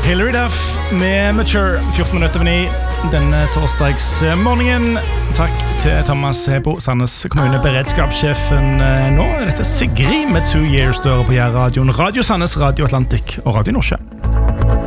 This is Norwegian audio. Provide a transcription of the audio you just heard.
Hilary Duff med Mature 14 minutter over 9 denne torsdagsmorgenen. Takk til Thomas Hebo, Sandnes kommune beredskapssjefen. Nå dette Sigrid med 2 Years dører på Jærradioen, Radio Sandnes, Radio Atlantic og Radio Nordsjø.